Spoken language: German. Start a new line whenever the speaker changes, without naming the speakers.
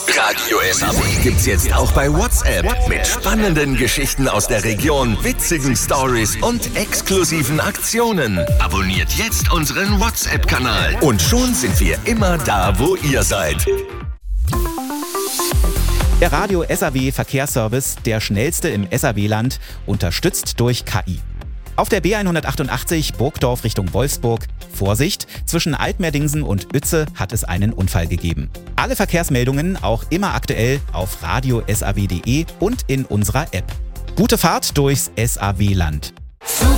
Radio SAW gibt's jetzt auch bei WhatsApp. Mit spannenden Geschichten aus der Region, witzigen Stories und exklusiven Aktionen. Abonniert jetzt unseren WhatsApp-Kanal. Und schon sind wir immer da, wo ihr seid.
Der Radio SAW Verkehrsservice, der schnellste im SAW-Land, unterstützt durch KI. Auf der B188 Burgdorf Richtung Wolfsburg. Vorsicht, zwischen Altmerdingsen und Uetze hat es einen Unfall gegeben. Alle Verkehrsmeldungen auch immer aktuell auf radiosaw.de und in unserer App. Gute Fahrt durchs SAW-Land.